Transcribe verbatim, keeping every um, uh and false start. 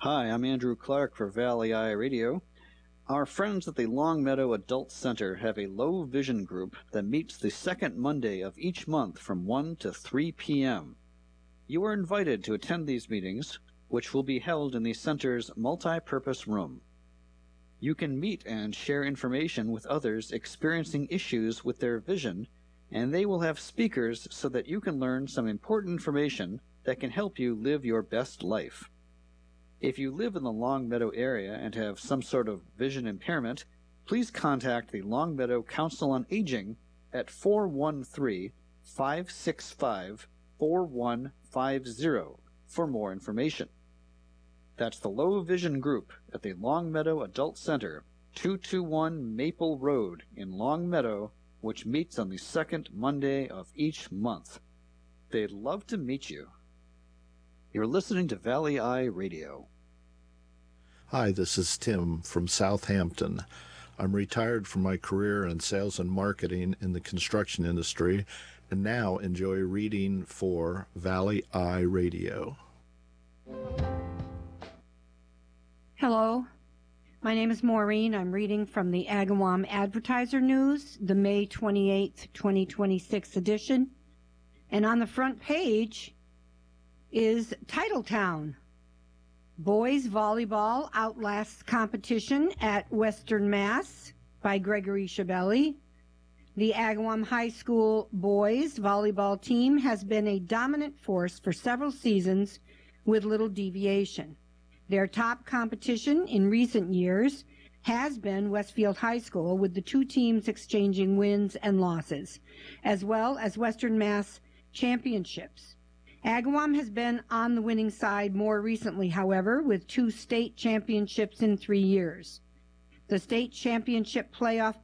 Hi, I'm Andrew Clark for Valley Eye Radio. Our friends at the Longmeadow Adult Center have a low vision group that meets the second Monday of each month from one to three p m You are invited to attend these meetings, which will be held in the center's multi-purpose room. You can meet and share information with others experiencing issues with their vision, and they will have speakers so that you can learn some important information that can help you live your best life. If you live in the Longmeadow area and have some sort of vision impairment, please contact the Longmeadow Council on Aging at four one three, five six five, four one five zero for more information. That's the Low Vision Group at the Longmeadow Adult Center, two two one Maple Road in Longmeadow, which meets on the second Monday of each month. They'd love to meet you. You're listening to Valley Eye Radio. Hi, this is Tim from Southampton. I'm retired from my career in sales and marketing in the construction industry and now enjoy reading for Valley Eye Radio. Hello, my name is Maureen. I'm reading from the Agawam Advertiser News, the May twenty-eighth, twenty twenty-six edition. And on the front page is Titletown. Boys Volleyball Outlasts Competition at Western Mass by Gregory Chabelli. The Agawam High School boys volleyball team has been a dominant force for several seasons with little deviation. Their top competition in recent years has been Westfield High School, with the two teams exchanging wins and losses, as well as Western Mass championships. Agawam has been on the winning side more recently, however, with two state championships in three years. The state championship playoff